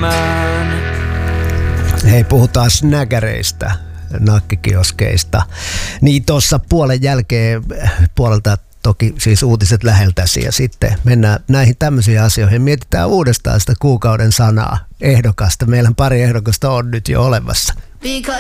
tekemään. Hei, puhutaan snägäreistä, nakkikioskeista. Niin tuossa puolen jälkeen puolelta toki siis uutiset läheltäsi ja sitten mennään näihin tämmöisiin asioihin. Mietitään uudestaan sitä kuukauden sanaa, ehdokasta. Meillä pari ehdokasta on nyt jo olemassa.